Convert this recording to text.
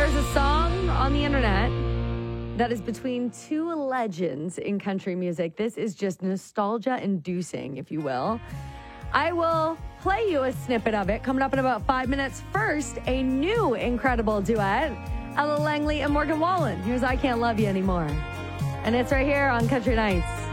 There's a song on the internet that is between two legends in country music. This is just nostalgia-inducing, if you will. I will play you a snippet of it coming up in about 5 minutes. First, a new incredible duet, Ella Langley and Morgan Wallen. Here's I Can't Love You Anymore. And it's right here on Country Nights.